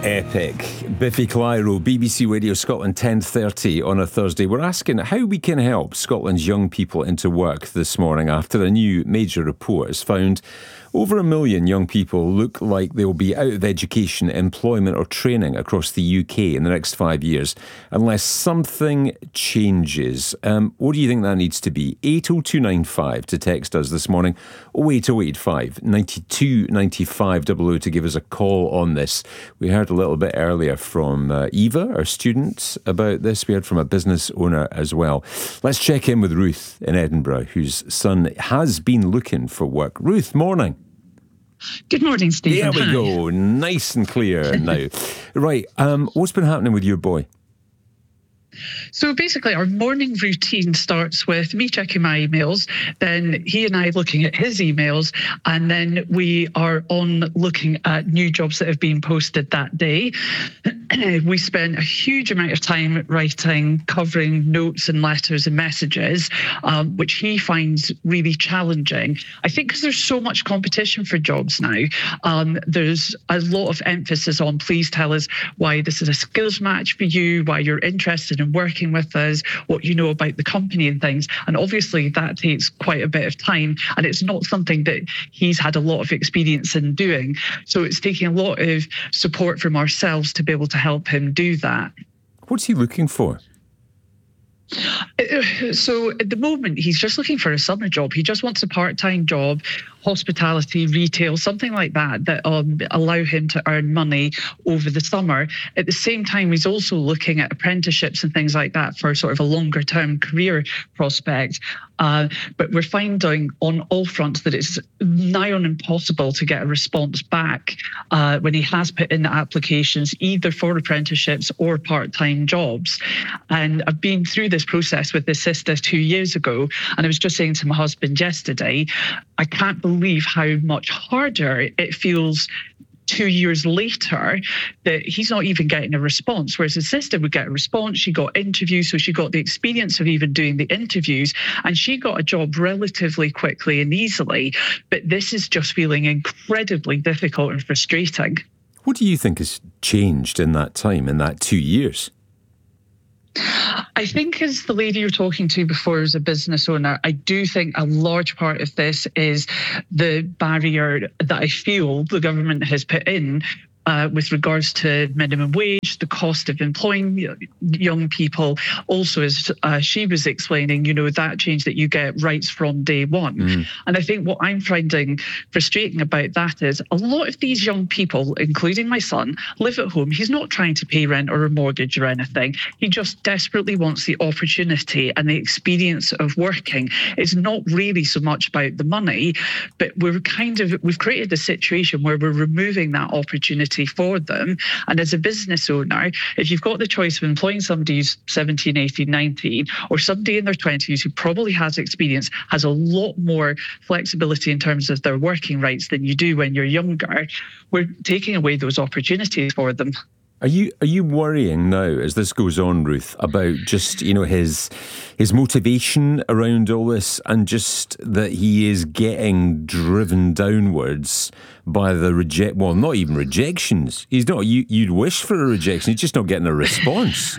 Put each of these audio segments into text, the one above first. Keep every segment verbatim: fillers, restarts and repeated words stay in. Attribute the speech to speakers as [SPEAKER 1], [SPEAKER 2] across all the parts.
[SPEAKER 1] Epic. Biffy Clyro, B B C Radio Scotland, ten thirty on a Thursday. We're asking how we can help Scotland's young people into work this morning after a new major report has found over a million young people look like they'll be out of education, employment or training across the U K in the next five years unless something changes. Um, what do you think that needs to be? eight oh two nine five to text us this morning, oh eight oh eight five, nine two nine five double oh to give us a call on this. We heard a little bit earlier from uh, Eva, our student, about this. We heard from a business owner as well. Let's check in with Ruth in Edinburgh, whose son has been looking for work. Ruth, morning.
[SPEAKER 2] Good morning, Stephen.
[SPEAKER 1] There we
[SPEAKER 2] Hi.
[SPEAKER 1] go, nice and clear now. Right, um, what's been happening with your boy?
[SPEAKER 2] So basically, our morning routine starts with me checking my emails, then he and I looking at his emails, and then we are on looking at new jobs that have been posted that day. We spend a huge amount of time writing, covering notes and letters and messages, um, which he finds really challenging. I think because there's so much competition for jobs now, um, there's a lot of emphasis on please tell us why this is a skills match for you, why you're interested in working with us, what you know about the company and things. And obviously that takes quite a bit of time, and it's not something that he's had a lot of experience in doing. So it's taking a lot of support from ourselves to be able to help him do that.
[SPEAKER 1] What's he looking for?
[SPEAKER 2] So at the moment, he's just looking for a summer job. He just wants a part-time job, hospitality, retail, something like that, that um, allow him to earn money over the summer. At the same time, he's also looking at apprenticeships and things like that for sort of a longer-term career prospect. Uh, but we're finding on all fronts that it's nigh on impossible to get a response back uh, when he has put in the applications, either for apprenticeships or part-time jobs. And I've been through this process with his sister two years ago, and I was just saying to my husband yesterday, I can't believe how much harder it feels two years later that he's not even getting a response, whereas his sister would get a response. She got interviews, so she got the experience of even doing the interviews, and she got a job relatively quickly and easily. But this is just feeling incredibly difficult and frustrating.
[SPEAKER 1] What do you think has changed in that time, in that two years?
[SPEAKER 2] I think, as the lady you're talking to before as a business owner, I do think a large part of this is the barrier that I feel the government has put in Uh, with regards to minimum wage, the cost of employing young people. Also, as uh, she was explaining, you know, that change that you get rights from day one. Mm. And I think what I'm finding frustrating about that is a lot of these young people, including my son, live at home. He's not trying to pay rent or a mortgage or anything. He just desperately wants the opportunity and the experience of working. It's not really so much about the money, but we're kind of, we've created a situation where we're removing that opportunity for them. And as a business owner, if you've got the choice of employing somebody who's seventeen, eighteen, nineteen, or somebody in their twenties who probably has experience, has a lot more flexibility in terms of their working rights than you do when you're younger, we're taking away those opportunities for them.
[SPEAKER 1] Are you are you worrying now, as this goes on, Ruth, about just, you know, his his motivation around all this, and just that he is getting driven downwards by the reject? Well, not even rejections. He's not. You you'd wish for a rejection. He's just not getting a response.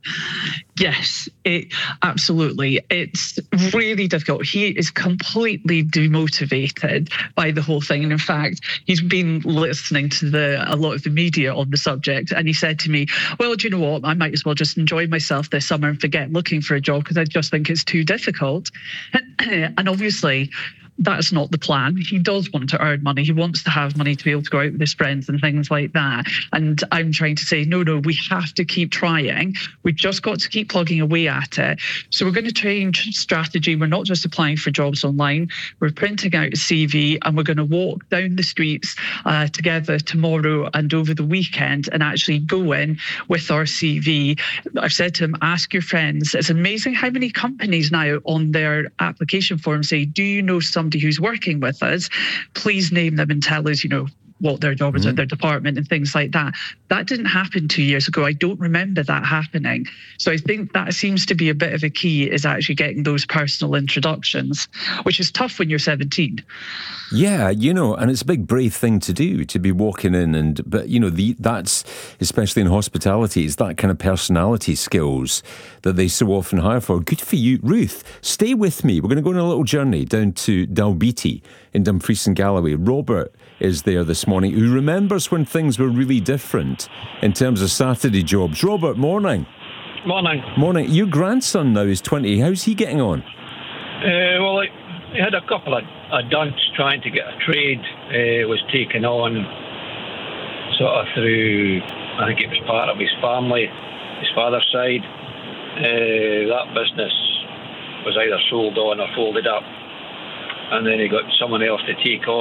[SPEAKER 2] Yes, it absolutely. It's really difficult. He is completely demotivated by the whole thing. And in fact, he's been listening to the a lot of the media on the subject. And he said to me, well, do you know what? I might as well just enjoy myself this summer and forget looking for a job because I just think it's too difficult. And obviously, that's not the plan. He does want to earn money. He wants to have money to be able to go out with his friends and things like that. And I'm trying to say, no, no, we have to keep trying. We've just got to keep plugging away at it. So we're going to change strategy. We're not just applying for jobs online. We're printing out a C V, and we're going to walk down the streets uh, together tomorrow and over the weekend and actually go in with our C V. I've said to him, ask your friends. It's amazing how many companies now on their application form say, do you know somebody who's working with us? Please name them and tell us, you know, what their job is
[SPEAKER 1] Mm-hmm.
[SPEAKER 2] at their department and things like that. That didn't happen two years ago. I don't remember that happening. So I think that seems to be a bit of a key, is actually getting those personal introductions, which is tough when you're seventeen.
[SPEAKER 1] Yeah, you know, and it's a big brave thing to do, to be walking in, and but you know, the that's especially in hospitality, it's that kind of personality skills that they so often hire for. Good for you, Ruth. Stay with me. We're going to go on a little journey down to Dalbeattie in Dumfries and Galloway. Robert is there this morning, who remembers when things were really different in terms of Saturday jobs. Robert, morning.
[SPEAKER 3] Morning.
[SPEAKER 1] Morning. Your grandson now is twenty. How's he getting on?
[SPEAKER 3] Uh, well, I, I had a couple of, of dunts trying to get a trade. Uh, was taken on sort of through, I think it was part of his family, his father's side. Uh, that business was either sold on or folded up, and then he got someone else to take on.